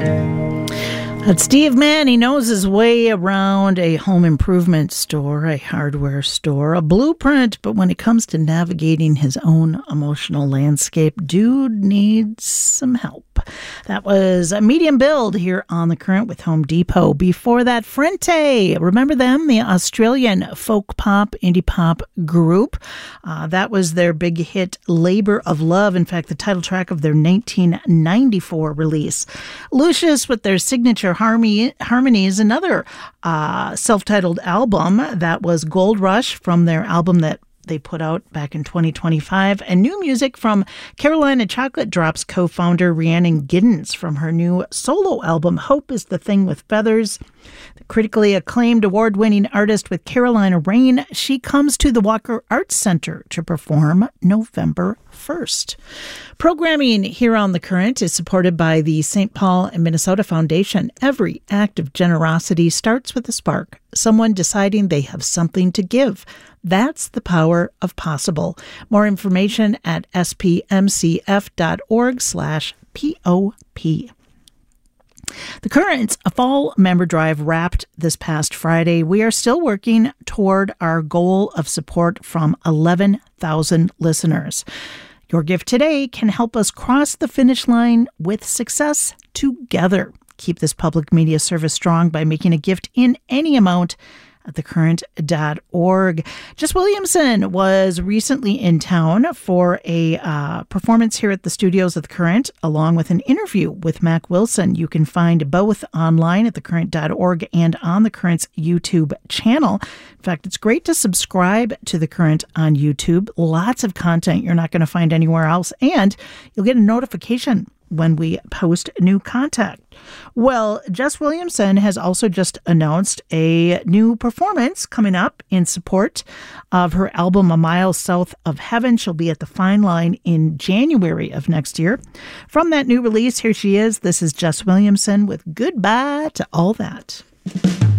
That's Steve Mann. He knows his way around a home improvement store, a hardware store, a blueprint, but when it comes to navigating his own emotional landscape, dude needs some help. That was a Medium Build here on The Current with Home Depot. Before that, Frente. Remember them? The Australian folk pop, indie pop group. That was their big hit, Labor of Love. In fact, the title track of their 1994 release. Lucius with their signature Harmonies, another self-titled album that was Gold Rush from their album that they put out back in 2025, and new music from Carolina Chocolate Drops co-founder Rhiannon Giddens from her new solo album, Hope is the Thing with Feathers. The critically acclaimed award-winning artist with Carolina Rain, she comes to the Walker Arts Center to perform November 1st. Programming here on The Current is supported by the St. Paul and Minnesota Foundation. Every act of generosity starts with a spark, someone deciding they have something to give. That's the power of possible. More information at spmcf.org/POP. The Current's fall member drive wrapped this past Friday. We are still working toward our goal of support from 11,000 listeners. Your gift today can help us cross the finish line with success together. Keep this public media service strong by making a gift in any amount at thecurrent.org. Jess Williamson was recently in town for a performance here at the studios of The Current, along with an interview with Mac Wilson. You can find both online at thecurrent.org and on The Current's YouTube channel. In fact, it's great to subscribe to The Current on YouTube. Lots of content you're not going to find anywhere else, and you'll get a notification when we post new content. Well, Jess Williamson has also just announced a new performance coming up in support of her album A Mile South of Heaven. She'll be at the Fine Line in January of next year. From that new release, here she is. This is Jess Williamson with Goodbye to All That.